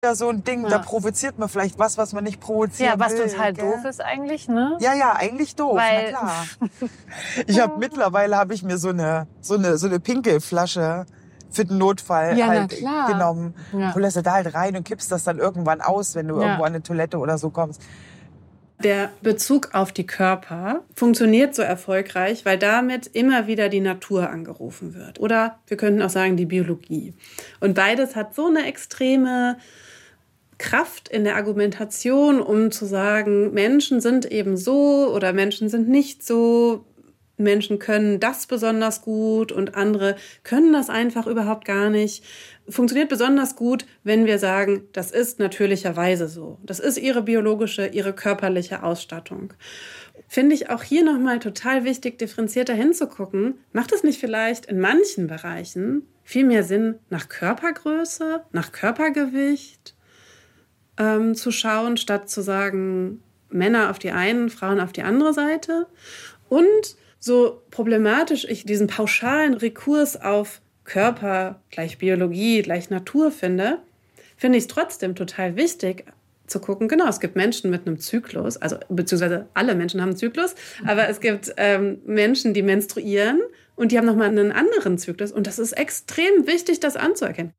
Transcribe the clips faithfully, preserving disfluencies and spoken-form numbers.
ja so ein Ding, ja. Da provoziert man vielleicht was, was man nicht provozieren Ja, was will, total gell? doof ist eigentlich, ne? Ja, ja, eigentlich doof, Weil, na klar. Ich habe mittlerweile habe ich mir so eine so eine so eine Pinkelflasche für den Notfall ja, halt genommen. Ja. Du lässt da halt rein und kippst das dann irgendwann aus, wenn du ja. irgendwo an eine Toilette oder so kommst. Der Bezug auf die Körper funktioniert so erfolgreich, weil damit immer wieder die Natur angerufen wird. Oder wir könnten auch sagen, die Biologie. Und beides hat so eine extreme Kraft in der Argumentation, um zu sagen, Menschen sind eben so oder Menschen sind nicht so. Menschen können das besonders gut und andere können das einfach überhaupt gar nicht. Funktioniert besonders gut, wenn wir sagen, das ist natürlicherweise so. Das ist ihre biologische, ihre körperliche Ausstattung. Finde ich auch hier nochmal total wichtig, differenzierter hinzugucken. Macht es nicht vielleicht in manchen Bereichen viel mehr Sinn, nach Körpergröße, nach Körpergewicht ähm, zu schauen, statt zu sagen, Männer auf die eine, Frauen auf die andere Seite? Und so problematisch ich diesen pauschalen Rekurs auf Körper gleich Biologie, gleich Natur finde, finde ich es trotzdem total wichtig zu gucken, genau, es gibt Menschen mit einem Zyklus, also beziehungsweise alle Menschen haben einen Zyklus, aber es gibt ähm, Menschen, die menstruieren und die haben nochmal einen anderen Zyklus und das ist extrem wichtig, das anzuerkennen.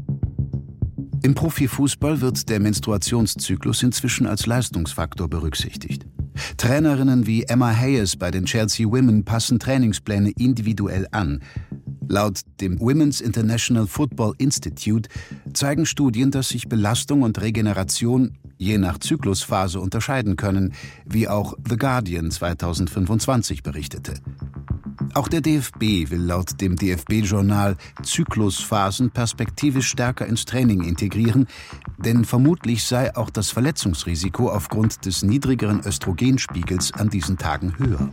Im Profifußball wird der Menstruationszyklus inzwischen als Leistungsfaktor berücksichtigt. Trainerinnen wie Emma Hayes bei den Chelsea Women passen Trainingspläne individuell an. Laut dem Women's International Football Institute zeigen Studien, dass sich Belastung und Regeneration je nach Zyklusphase unterscheiden können, wie auch The Guardian zweitausendfünfundzwanzig berichtete. Auch der D F B will laut dem D F B-Journal Zyklusphasen perspektivisch stärker ins Training integrieren, denn vermutlich sei auch das Verletzungsrisiko aufgrund des niedrigeren Östrogenspiegels an diesen Tagen höher.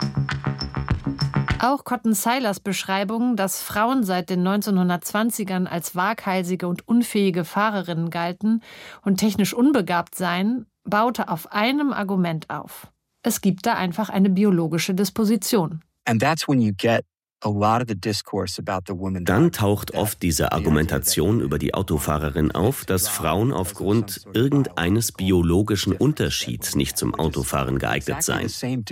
Auch Cotton Seilers Beschreibung, dass Frauen seit den neunzehnhundertzwanzigern als waghalsige und unfähige Fahrerinnen galten und technisch unbegabt seien, baute auf einem Argument auf. Es gibt da einfach eine biologische Disposition. And that's when you get Dann taucht oft diese Argumentation über die Autofahrerin auf, dass Frauen aufgrund irgendeines biologischen Unterschieds nicht zum Autofahren geeignet seien.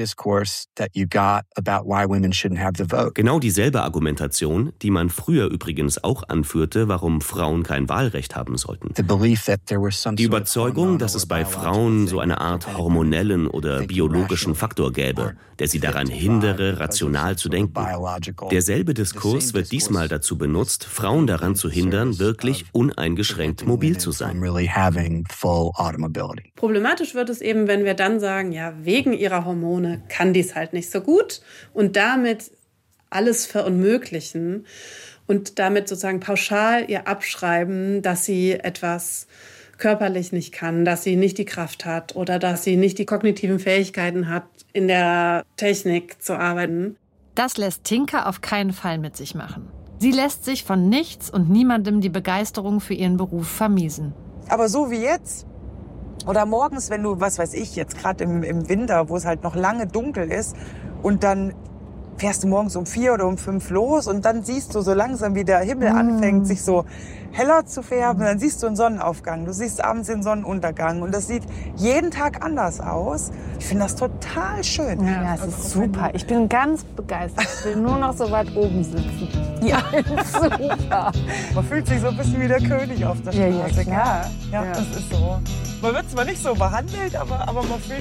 Genau dieselbe Argumentation, die man früher übrigens auch anführte, warum Frauen kein Wahlrecht haben sollten. Die Überzeugung, dass es bei Frauen so eine Art hormonellen oder biologischen Faktor gäbe, der sie daran hindere, rational zu denken. Derselbe Diskurs wird diesmal dazu benutzt, Frauen daran zu hindern, wirklich uneingeschränkt mobil zu sein. Problematisch wird es eben, wenn wir dann sagen, ja, wegen ihrer Hormone kann dies halt nicht so gut und damit alles verunmöglichen und damit sozusagen pauschal ihr abschreiben, dass sie etwas körperlich nicht kann, dass sie nicht die Kraft hat oder dass sie nicht die kognitiven Fähigkeiten hat, in der Technik zu arbeiten. Das lässt Tinka auf keinen Fall mit sich machen. Sie lässt sich von nichts und niemandem die Begeisterung für ihren Beruf vermiesen. Aber so wie jetzt oder morgens, wenn du, was weiß ich, jetzt gerade im, im Winter, wo es halt noch lange dunkel ist und dann fährst du morgens um vier oder um fünf los und dann siehst du so langsam, wie der Himmel mm. anfängt, sich so heller zu färben. Dann siehst du einen Sonnenaufgang, du siehst abends den Sonnenuntergang und das sieht jeden Tag anders aus. Ich finde das total schön. Ja, das ist super. Ich bin ganz begeistert. Ich will nur noch so weit oben sitzen. Ja, super. Man fühlt sich so ein bisschen wie der König auf der Ja, ja, Straße. klar. Ja, Ja. das ist so. Man wird zwar nicht so behandelt, aber, aber man fühlt